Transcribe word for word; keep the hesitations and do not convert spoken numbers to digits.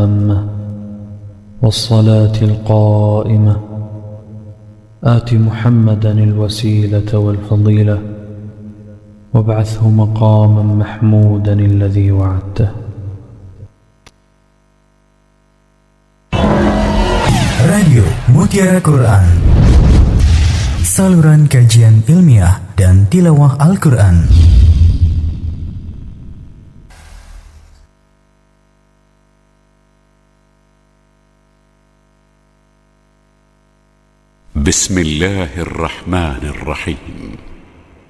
التامة والصلاة القائمة آت محمدا الوسيلة والفضيلة وابعثه مقاما محمودا الذي وعدته. Radio Mutiara Quran, saluran kajian ilmiah dan tilawah Al-Quran. بسم الله الرحمن الرحيم.